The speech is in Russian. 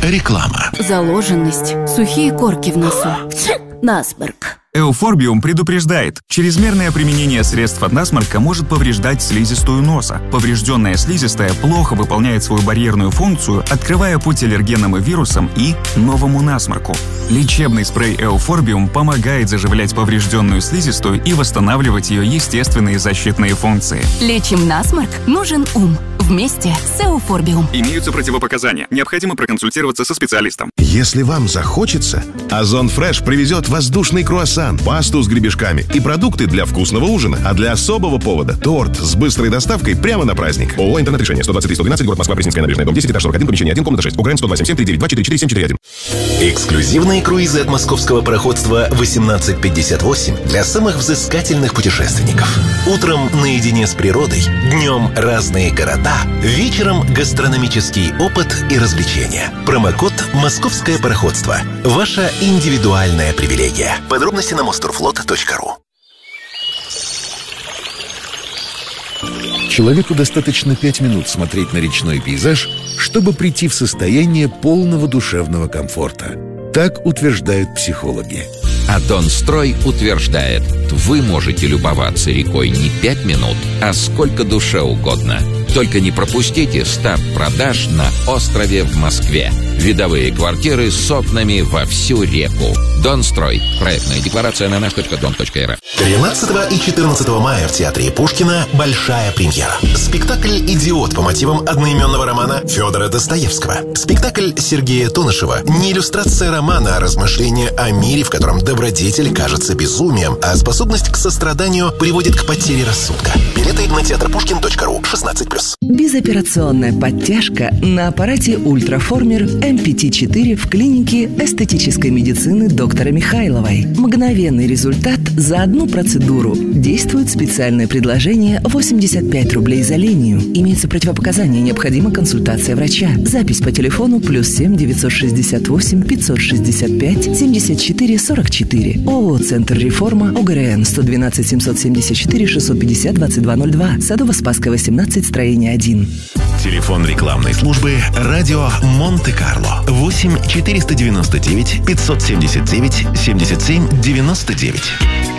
Реклама. Заложенность, сухие корки в носу, насморк. Эуфорбиум предупреждает, чрезмерное применение средств от насморка может повреждать слизистую носа. Поврежденная слизистая плохо выполняет свою барьерную функцию, открывая путь аллергенам и вирусам и новому насморку. Лечебный спрей Эуфорбиум помогает заживлять поврежденную слизистую и восстанавливать ее естественные защитные функции. Лечим насморк, нужен ум. Вместе с Эуфорбиум. Имеются противопоказания. Необходимо проконсультироваться со специалистом. Если вам захочется, Озон Фреш привезет воздушный круассан, пасту с гребешками и продукты для вкусного ужина. А для особого повода – торт с быстрой доставкой прямо на праздник. ООО «Интернет-решение», 123-112, город Москва, Пресненская набережная, дом 10, этаж 41, помещение 1, комната 6. УГРН 127-392-44-741. Эксклюзивные круизы от московского пароходства 1858 для самых взыскательных путешественников. Утром наедине с природой, днем разные города, вечером гастрономический опыт и развлечения. Промокод «Московское пароходство». Ваша индивидуальная привилегия. Подробности на mosturflot.ru. Человеку достаточно 5 минут смотреть на речной пейзаж, чтобы прийти в состояние полного душевного комфорта. Так утверждают психологи. А Донстрой утверждает, вы можете любоваться рекой не 5 минут, а сколько душе угодно. Только не пропустите старт продаж на острове в Москве. Видовые квартиры с окнами во всю реку. Донстрой. Проектная декларация на наш.дом.рф. 13 и 14 мая в Театре Пушкина большая премьера. Спектакль «Идиот» по мотивам одноименного романа Федора Достоевского. Спектакль Сергея Тонышева не иллюстрация романа, а размышление о мире, в котором добродетель кажется безумием, а способность к состраданию приводит к потере рассудка. Билеты на театрпушкин.ру. 16+. Безоперационная подтяжка на аппарате «Ультраформер» МПТ-4 в клинике эстетической медицины доктора Михайловой. Мгновенный результат за одну процедуру. Действует специальное предложение 85 рублей за линию. Имеются противопоказания, необходима консультация врача. Запись по телефону +7 968 565 74 44. ООО «Центр Реформа», ОГРН 112 774 650 2202. Садово-Спасская, 18, строение 1. Телефон рекламной службы «Радио Монте-Карло» 8 499 579 77 99.